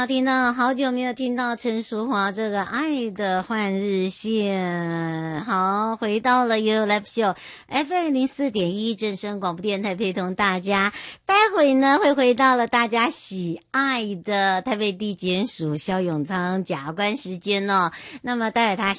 听到好久没有听到陈淑华这个爱的换日线，好，回到了 You Live Show FM04.1正声广播电台，陪同大家。待会呢会回到了大家喜爱的台北地检署萧永昌检察官时间哦。那么待会他